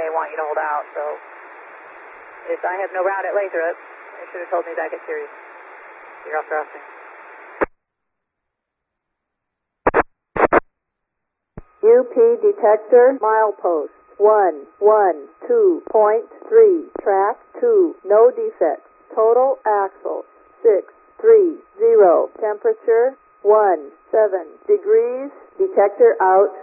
they want you to hold out. So if I have no route at Lathrop, they should have told me back at Sirius. You're off crossing. UP detector milepost 112.3, track 2, no defects. Total axle 630, temperature 17 degrees, detector out.